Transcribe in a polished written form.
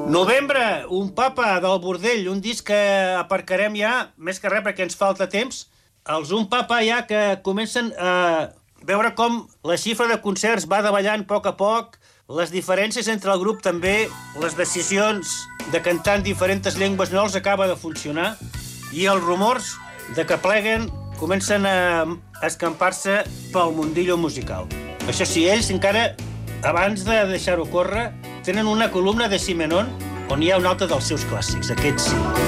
Novembre, un papa del bordell, un disc que aparcarem ja, més que res perquè ens falta temps. Els un papa ja que comencen a veure com la xifra de concerts va davallant a poc, les diferències entre el grup també, les decisions de cantar en diferents llengües no els acaba de funcionar i els rumors de que pleguen comencen a escampar-se pel mundillo musical. Això sí, ells encara, abans de deixar-ho córrer, tenen una columna de Simenon on hi ha un altre dels seus clàssics, aquest sí.